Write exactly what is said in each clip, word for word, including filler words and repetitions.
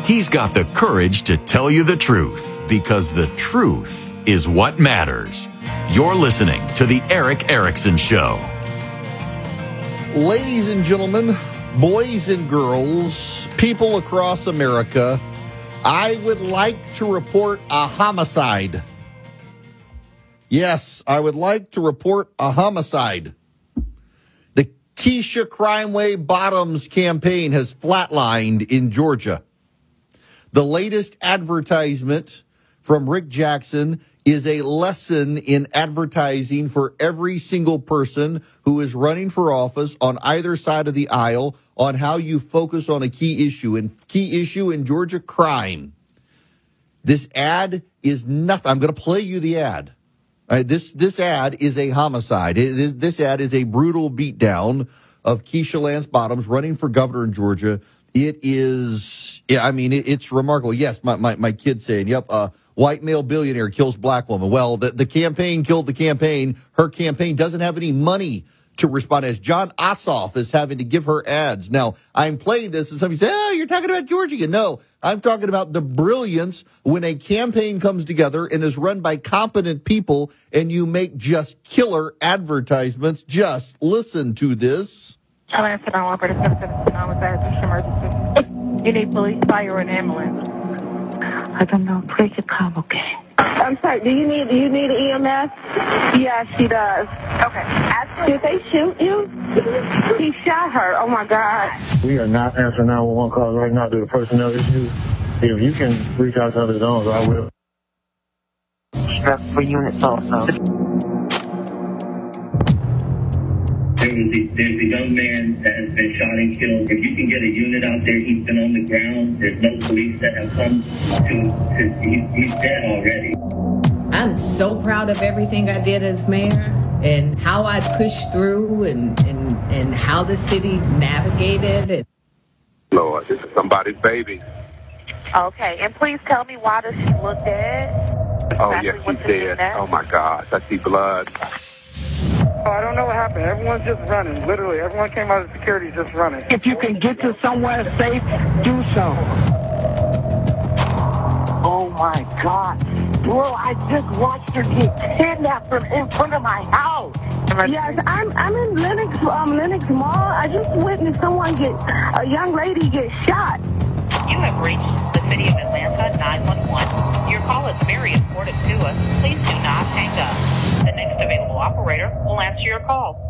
He's got the courage to tell you the truth, because the truth is what matters. You're listening to The Erick Erickson Show. Ladies and gentlemen, boys and girls, people across America, I would like to report a homicide. Yes, I would like to report a homicide. The Keisha Crimeway Bottoms campaign has flatlined in Georgia. The latest advertisement from Rick Jackson is a lesson in advertising for every single person who is running for office on either side of the aisle on how you focus on a key issue. And key issue in Georgia, crime. This ad is nothing. I'm going to play you the ad. Uh, this this ad is a homicide. It, this, this ad is a brutal beatdown of Keisha Lance Bottoms running for governor in Georgia. It is, yeah, I mean, it, it's remarkable. Yes, my, my, my kid's saying, yep, uh, white male billionaire kills black woman. Well, the, the campaign killed the campaign. Her campaign doesn't have any money to respond, as John Ossoff is having to give her ads. Now, I'm playing this and somebody says, oh, you're talking about Georgia. No, I'm talking about the brilliance when a campaign comes together and is run by competent people and you make just killer advertisements. Just listen to this. You need police, fire, and ambulance. I don't know. Please come, okay? I'm sorry. Do you need do you need an E M S? Yeah, she does. Okay. Ask, did they shoot you? He shot her. Oh my God. We are not answering nine one one calls right now due to personnel issues. If you can reach out to other zones, I will. Strap for units also. There was a, there's a young man that has been shot and killed. If you can get a unit out there, he's been on the ground. There's no police that have come to, to he, he's dead already. I'm so proud of everything I did as mayor and how I pushed through and, and, and how the city navigated it. Lord, this is somebody's baby. Okay, and please tell me, why does she look dead? Oh, Exactly yes, what's she's in dead. that? Oh, my gosh. I see blood. Oh, I don't know what happened. Everyone's just running. Literally, everyone came out of security just running. If you can get to somewhere safe, do so. Oh my God. Bro, I just watched her get kidnapped from in front of my house. Yes, I'm I'm in Lenox um Lenox Mall. I just witnessed someone get a young lady get shot. You have reached the City of Atlanta nine one one. Your call is very important to us. Please do not hang up. The next available operator will answer your call.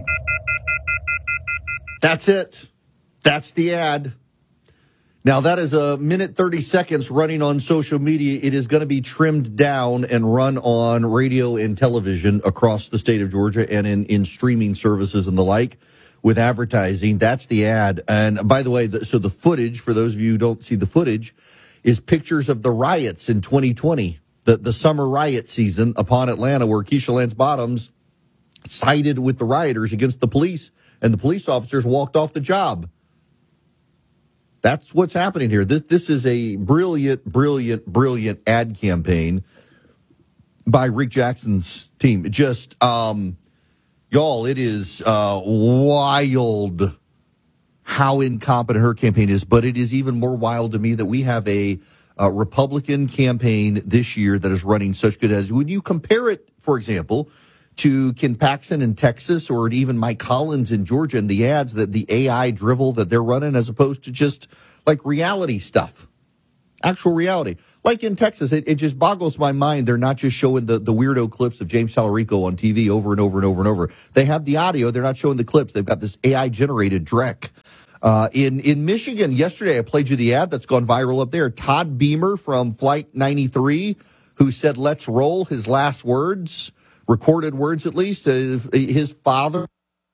That's it. That's the ad. Now, that is a minute thirty seconds running on social media. It is going to be trimmed down and run on radio and television across the state of Georgia and in, in streaming services and the like with advertising. That's the ad. And by the way, the, so the footage, for those of you who don't see the footage, is pictures of the riots in twenty twenty. The, the summer riot season upon Atlanta, where Keisha Lance Bottoms sided with the rioters against the police, and the police officers walked off the job. That's what's happening here. This this is a brilliant, brilliant, brilliant ad campaign by Rick Jackson's team. It just, um, y'all, it is uh, wild how incompetent her campaign is, but it is even more wild to me that we have a Uh, Republican campaign this year that is running such good ads. When you compare it, for example, to Ken Paxton in Texas or even Mike Collins in Georgia and the ads, that the A I drivel that they're running as opposed to just like reality stuff, actual reality. Like in Texas, it, it just boggles my mind. They're not just showing the, the weirdo clips of James Tallarico on T V over and over and over and over. They have the audio. They're not showing the clips. They've got this A I generated Drek. Uh, in, in Michigan, yesterday, I played you the ad that's gone viral up there. Todd Beamer from Flight ninety-three, who said, let's roll, his last words, recorded words at least, uh, his father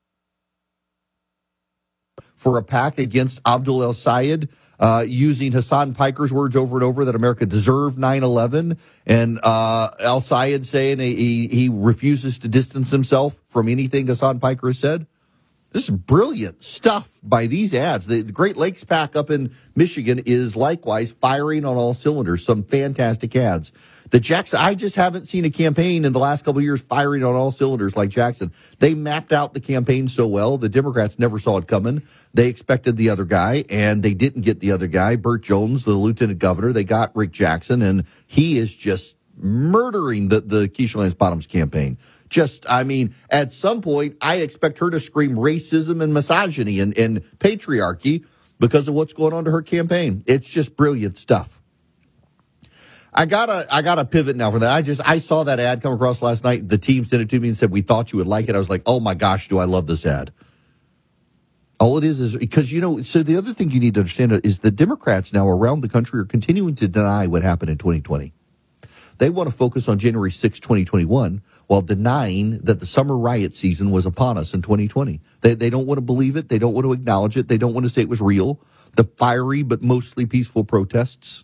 for a pact against Abdul El-Sayed, uh, using Hassan Piker's words over and over that America deserved nine eleven. And uh, El-Sayed saying he, he refuses to distance himself from anything Hassan Piker has said. This is brilliant stuff by these ads. The, the Great Lakes Pack up in Michigan is likewise firing on all cylinders. Some fantastic ads. The Jackson, I just haven't seen a campaign in the last couple of years firing on all cylinders like Jackson. They mapped out the campaign so well. The Democrats never saw it coming. They expected the other guy, and they didn't get the other guy, Burt Jones, the lieutenant governor. They got Rick Jackson, and he is just murdering the, the Keisha Lance Bottoms campaign. Just, I mean, at some point, I expect her to scream racism and misogyny and, and patriarchy because of what's going on to her campaign. It's just brilliant stuff. I gotta, I gotta pivot now for that. I just, I saw that ad come across last night. The team sent it to me and said, we thought you would like it. I was like, oh my gosh, do I love this ad. All it is is because, you know, so the other thing you need to understand is the Democrats now around the country are continuing to deny what happened in twenty twenty. They want to focus on January sixth, twenty twenty-one, while denying that the summer riot season was upon us in twenty twenty. They, they don't want to believe it. They don't want to acknowledge it. They don't want to say it was real. The fiery but mostly peaceful protests.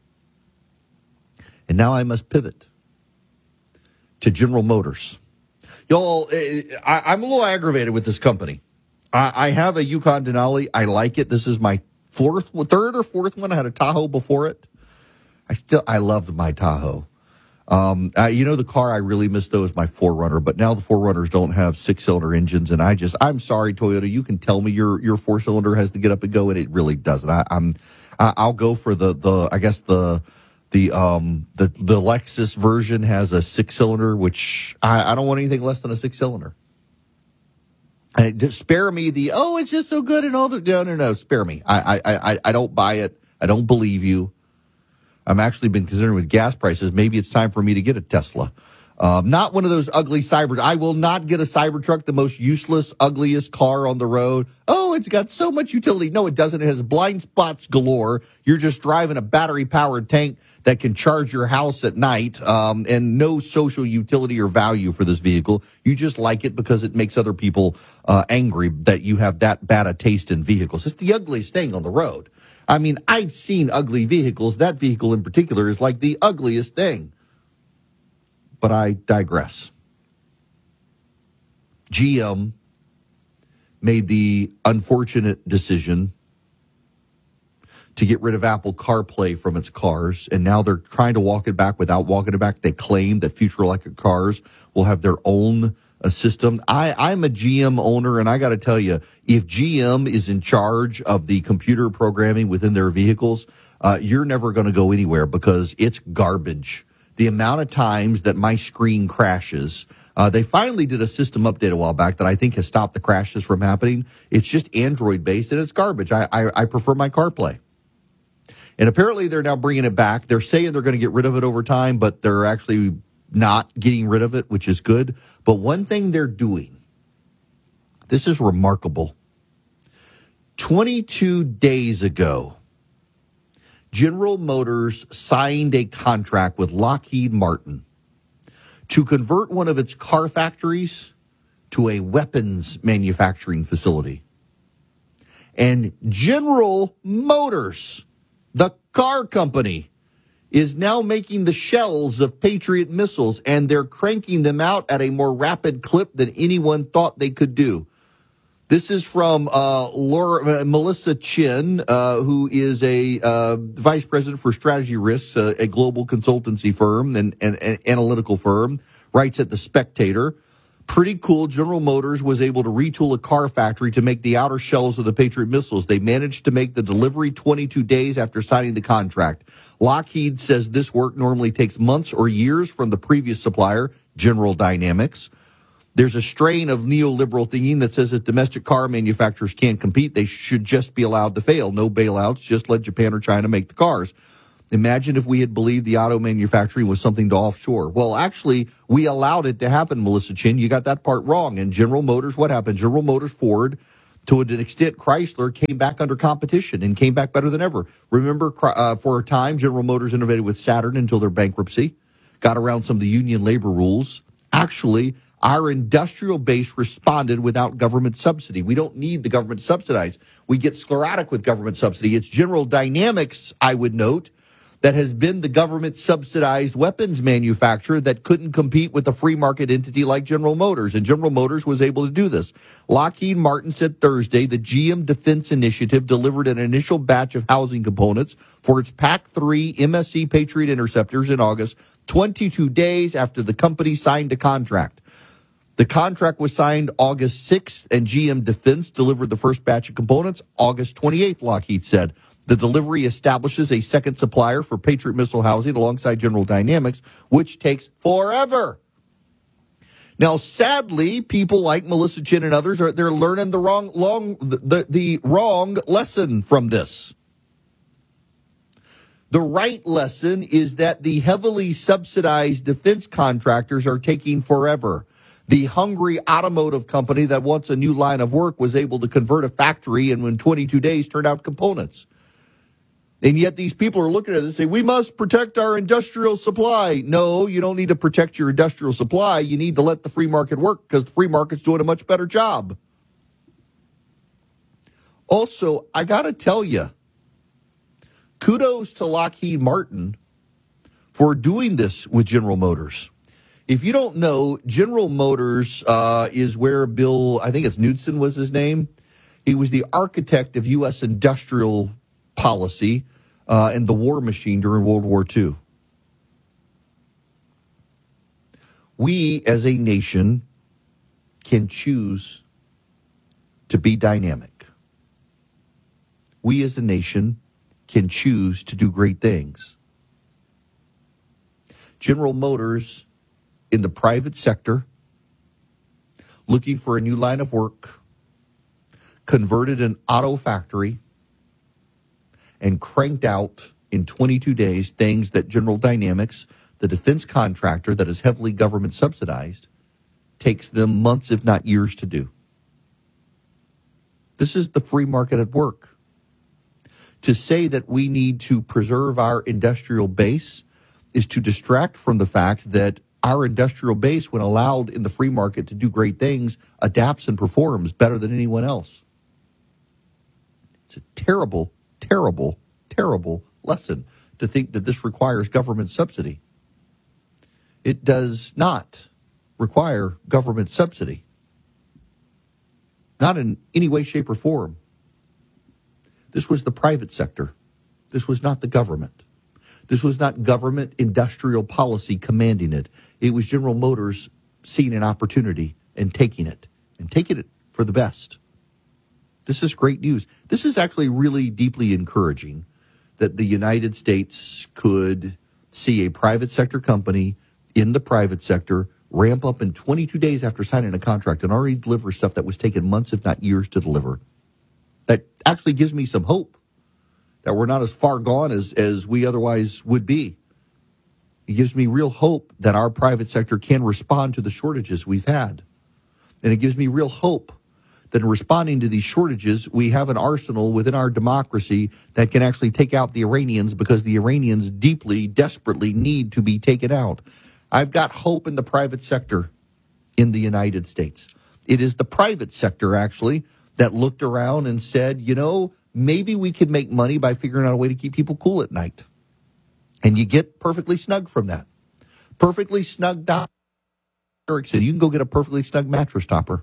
And now I must pivot to General Motors. Y'all, I, I'm a little aggravated with this company. I, I have a Yukon Denali. I like it. This is my fourth, third or fourth one. I had a Tahoe before it. I still, I loved my Tahoe. Um, uh, you know, the car I really miss, though, is my four runner. But now the four runners don't have six-cylinder engines, and I just, I'm sorry, Toyota. You can tell me your your four-cylinder has to get up and go, and it really doesn't. I, I'm, I, I'll go for the the, I guess the the um the the Lexus version has a six-cylinder, which I, I don't want anything less than a six-cylinder. And just spare me the oh, it's just so good and all the no no no spare me. I I I I don't buy it. I don't believe you. I'm actually been considering with gas prices, maybe it's time for me to get a Tesla. Um, not one of those ugly cyber. I will not get a Cybertruck, the most useless, ugliest car on the road. Oh, it's got so much utility. No, it doesn't. It has blind spots galore. You're just driving a battery-powered tank that can charge your house at night, um, and no social utility or value for this vehicle. You just like it because it makes other people uh, angry that you have that bad a taste in vehicles. It's the ugliest thing on the road. I mean, I've seen ugly vehicles. That vehicle in particular is like the ugliest thing. But I digress. G M made the unfortunate decision to get rid of Apple CarPlay from its cars, and now they're trying to walk it back without walking it back. They claim that future electric cars will have their own a system. I, I'm a G M owner, and I got to tell you, if G M is in charge of the computer programming within their vehicles, uh, you're never going to go anywhere because it's garbage. The amount of times that my screen crashes, uh, they finally did a system update a while back that I think has stopped the crashes from happening. It's just Android-based, and it's garbage. I, I, I prefer my CarPlay. And apparently they're now bringing it back. They're saying they're going to get rid of it over time, but they're actually not getting rid of it, which is good. But one thing they're doing, this is remarkable. twenty-two days ago, General Motors signed a contract with Lockheed Martin to convert one of its car factories to a weapons manufacturing facility. And General Motors, the car company, is now making the shells of Patriot missiles, and they're cranking them out at a more rapid clip than anyone thought they could do. This is from uh, Laura, uh, Melissa Chin, uh, who is a uh, vice president for strategy risks, uh, a global consultancy firm and, and, and analytical firm, writes at The Spectator. Pretty cool. General Motors was able to retool a car factory to make the outer shells of the Patriot missiles. They managed to make the delivery twenty-two days after signing the contract. Lockheed says this work normally takes months or years from the previous supplier, General Dynamics. There's a strain of neoliberal thinking that says that domestic car manufacturers can't compete. They should just be allowed to fail. No bailouts. Just let Japan or China make the cars. Imagine if we had believed the auto manufacturing was something to offshore. Well, actually, we allowed it to happen, Melissa Chin. You got that part wrong. And General Motors, what happened? General Motors, Ford, to an extent, Chrysler came back under competition and came back better than ever. Remember, uh, for a time, General Motors innovated with Saturn until their bankruptcy, got around some of the union labor rules. Actually, our industrial base responded without government subsidy. We don't need the government subsidized. We get sclerotic with government subsidy. It's General Dynamics, I would note, that has been the government-subsidized weapons manufacturer that couldn't compete with a free market entity like General Motors, and General Motors was able to do this. Lockheed Martin said Thursday the G M Defense Initiative delivered an initial batch of housing components for its P A C three M S C Patriot interceptors in August, twenty-two days after the company signed a contract. The contract was signed August sixth, and G M Defense delivered the first batch of components August twenty-eighth, Lockheed said. The delivery establishes a second supplier for Patriot missile housing alongside General Dynamics, which takes forever. Now, sadly, people like Melissa Chin and others are they're learning the wrong long the, the, the wrong lesson from this. The right lesson is that the heavily subsidized defense contractors are taking forever. The hungry automotive company that wants a new line of work was able to convert a factory and in twenty-two days turned out components. And yet these people are looking at it and say, we must protect our industrial supply. No, you don't need to protect your industrial supply. You need to let the free market work because the free market's doing a much better job. Also, I got to tell you, kudos to Lockheed Martin for doing this with General Motors. If you don't know, General Motors uh, is where Bill, I think it's Knudsen was his name. He was the architect of U S industrial policy uh, and the war machine during World War Two. We as a nation can choose to be dynamic. We as a nation can choose to do great things. General Motors in the private sector, looking for a new line of work, converted an auto factory, and cranked out in twenty-two days things that General Dynamics, the defense contractor that is heavily government subsidized, takes them months, if not years, to do. This is the free market at work. To say that we need to preserve our industrial base is to distract from the fact that our industrial base, when allowed in the free market to do great things, adapts and performs better than anyone else. It's a terrible, terrible, terrible lesson to think that this requires government subsidy. It does not require government subsidy. Not in any way, shape, or form. This was the private sector. This was not the government. This was not government industrial policy commanding it. It was General Motors seeing an opportunity and taking it, and taking it for the best. This is great news. This is actually really deeply encouraging that the United States could see a private sector company in the private sector ramp up in twenty-two days after signing a contract and already deliver stuff that was taking months, if not years, to deliver. That actually gives me some hope that we're not as far gone as, as we otherwise would be. It gives me real hope that our private sector can respond to the shortages we've had. And it gives me real hope that in responding to these shortages, we have an arsenal within our democracy that can actually take out the Iranians, because the Iranians deeply, desperately need to be taken out. I've got hope in the private sector in the United States. It is the private sector, actually, that looked around and said, you know, maybe we could make money by figuring out a way to keep people cool at night. And you get perfectly snug from that. Perfectly snug. Eric said, you can go get a perfectly snug mattress topper,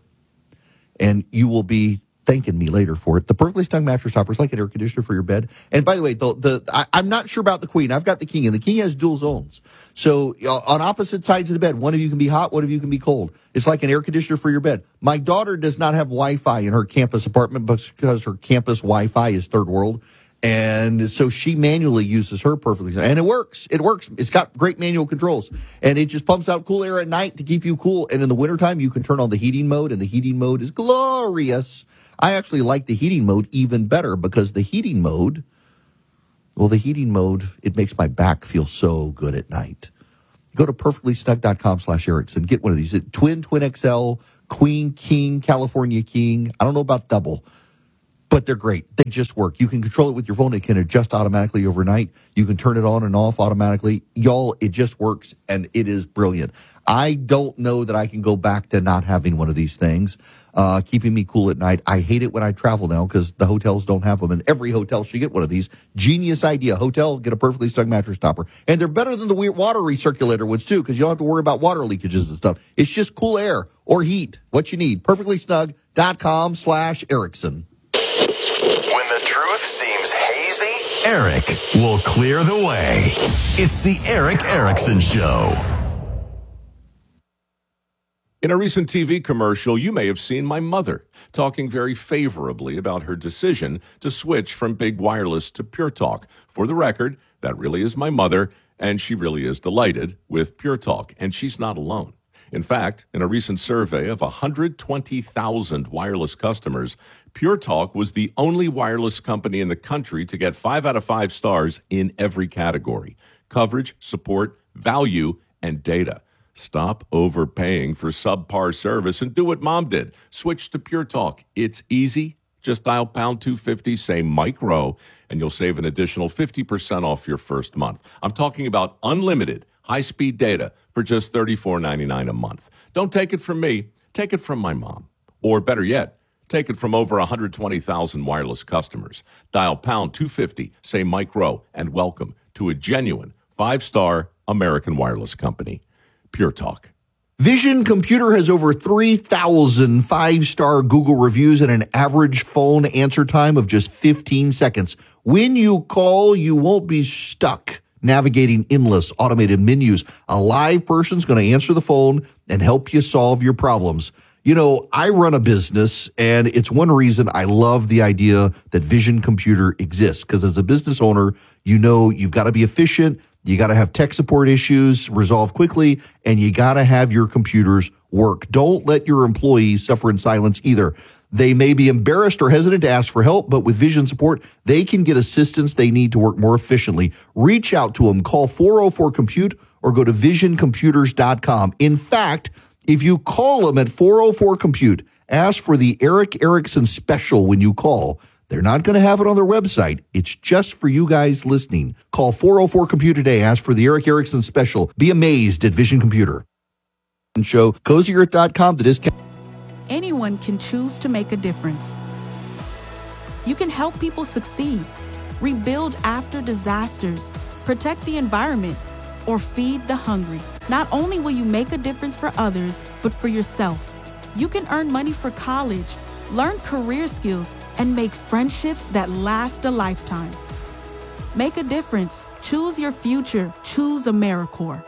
and you will be thanking me later for it. The perfectly snug mattress topper is like an air conditioner for your bed. And by the way, the, the I, I'm not sure about the Queen. I've got the King, and the King has dual zones. So uh, on opposite sides of the bed, one of you can be hot, one of you can be cold. It's like an air conditioner for your bed. My daughter does not have Wi-Fi in her campus apartment because her campus Wi-Fi is third world. And so she manually uses her perfectly. And it works. It works. It's got great manual controls. And it just pumps out cool air at night to keep you cool. And in the wintertime, you can turn on the heating mode, and the heating mode is glorious. I actually like the heating mode even better, because the heating mode, well, the heating mode, it makes my back feel so good at night. Go to perfectlysnug.com slash Erickson. Get one of these. Twin, Twin X L, Queen, King, California King. I don't know about double. but they're great. They just work. You can control it with your phone. It can adjust automatically overnight. You can turn it on and off automatically. Y'all, it just works, and it is brilliant. I don't know that I can go back to not having one of these things, uh, keeping me cool at night. I hate it when I travel now because the hotels don't have them, and every hotel should get one of these. Genius idea. Hotel, get a perfectly snug mattress topper. And they're better than the water recirculator ones, too, because you don't have to worry about water leakages and stuff. It's just cool air or heat, what you need. perfectly snug dot com slash Erickson. When the truth seems hazy, Eric will clear the way. It's the Eric Erickson Show. In a recent T V commercial, you may have seen my mother talking very favorably about her decision to switch from big wireless to Pure Talk. For the record, that really is my mother, and she really is delighted with Pure Talk, and she's not alone. In fact, in a recent survey of one hundred twenty thousand wireless customers, Pure Talk was the only wireless company in the country to get five out of five stars in every category: coverage, support, value, and data. Stop overpaying for subpar service and do what Mom did. Switch to Pure Talk. It's easy. Just dial pound two fifty, say Mike Rowe, and you'll save an additional fifty percent off your first month. I'm talking about unlimited high-speed data for just thirty-four ninety-nine a month. Don't take it from me. Take it from my mom. Or better yet, take it from over one hundred twenty thousand wireless customers. Dial pound two fifty, say Mike Rowe, and welcome to a genuine five-star American wireless company. Pure Talk. Vision Computer has over three thousand five-star Google reviews and an average phone answer time of just fifteen seconds. When you call, you won't be stuck navigating endless automated menus. A live person's going to answer the phone and help you solve your problems. You know, I run a business, and it's one reason I love the idea that Vision Computer exists, because as a business owner, you know you've got to be efficient. You got to have tech support issues resolved quickly, and you got to have your computers work. Don't let your employees suffer in silence either. They may be embarrassed or hesitant to ask for help, but with Vision support, they can get assistance they need to work more efficiently. Reach out to them. Call four oh four compute or go to vision computers dot com. In fact, if you call them at four oh four compute, ask for the Eric Erickson special when you call. They're not going to have it on their website. It's just for you guys listening. Call four oh four compute today. Ask for the Eric Erickson special. Be amazed at Vision Computer. Show cozy earth dot com. The discount. Anyone can choose to make a difference. You can help people succeed, rebuild after disasters, protect the environment, or feed the hungry. Not only will you make a difference for others, but for yourself. You can earn money for college, learn career skills, and make friendships that last a lifetime. Make a difference. Choose your future. Choose AmeriCorps.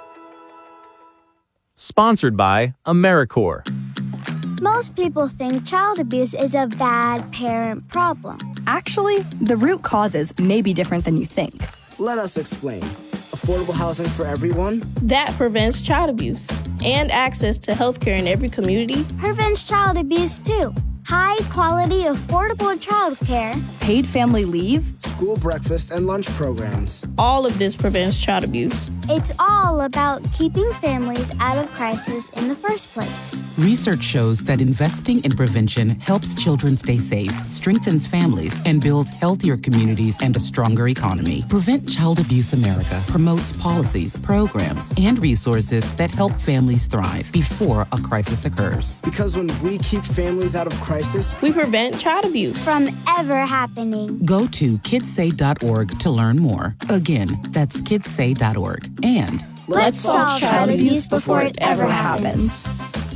Sponsored by AmeriCorps. Most people think child abuse is a bad parent problem. Actually, the root causes may be different than you think. Let us explain. Affordable housing for everyone? That prevents child abuse. And access to health care in every community. Prevents child abuse, too. High quality, affordable child care. Paid family leave. School breakfast and lunch programs. All of this prevents child abuse. It's all about keeping families out of crisis in the first place. Research shows that investing in prevention helps children stay safe, strengthens families, and builds healthier communities and a stronger economy. Prevent Child Abuse America promotes policies, programs, and resources that help families thrive before a crisis occurs. Because when we keep families out of crisis, we prevent child abuse from ever happening. Go to kids say dot org to learn more. Again, that's kids say dot org. And let's solve child abuse before it ever happens.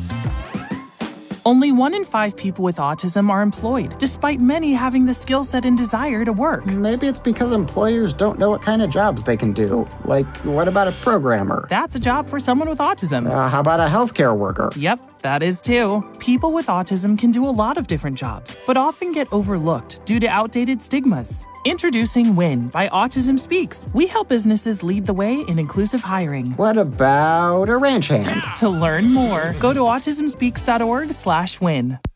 Only one in five people with autism are employed, despite many having the skill set and desire to work. Maybe it's because employers don't know what kind of jobs they can do. Like, what about a programmer? That's a job for someone with autism. Uh, how about a healthcare worker? Yep, that is too. People with autism can do a lot of different jobs, but often get overlooked due to outdated stigmas. Introducing WIN by Autism Speaks. We help businesses lead the way in inclusive hiring. What about a ranch hand? To learn more, go to autism speaks dot org slash win.